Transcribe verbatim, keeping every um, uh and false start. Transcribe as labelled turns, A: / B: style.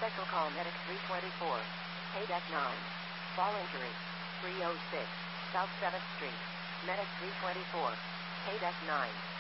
A: Special call Medic three twenty-four. Paydeck nine. Fall injury. three oh six. South seventh Street. Medic three twenty-four. Paydeck nine.